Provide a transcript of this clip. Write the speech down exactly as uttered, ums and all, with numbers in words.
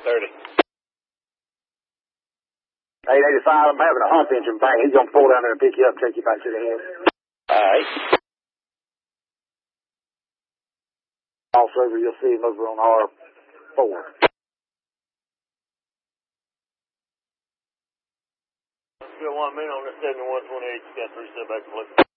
thirty. eight eighty-five, I'm having a hump engine bang. He's going to pull down there and pick you up and take you back to the head. All right. Also, you'll see him over on R four. Still one minute on the seventy-one twenty-eight, got three step back to